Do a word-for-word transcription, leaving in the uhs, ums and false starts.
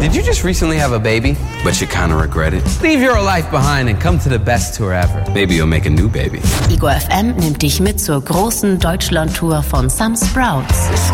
Did you just recently have a baby, but you kind of regret it? Leave your life behind and come to the best tour ever. Maybe you'll make a new baby. Ego F M nimmt dich mit zur großen Deutschland-Tour von Some Sprouts.